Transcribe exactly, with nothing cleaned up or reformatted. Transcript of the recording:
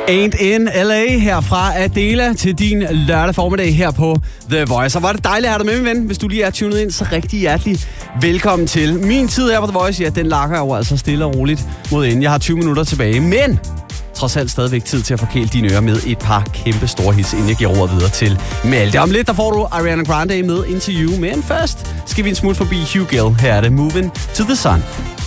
Ain't in L A her fra Adela til din lørdag formiddag her på The Voice. Og var det dejligt at have dig med, min ven. Hvis du lige er tunet ind, så rigtig hjertelig velkommen til. Min tid her på The Voice, ja, den lakker jo altså stille og roligt mod enden. Jeg har tyve minutter tilbage, men trods alt stadigvæk tid til at forkæle dine ører med et par kæmpe store hits, inden jeg giver ordet videre til Malte. Om lidt, der får du Ariana Grande med Into You, men først skal vi en smut forbi Hugh Gill. Her er det Moving to the Sun.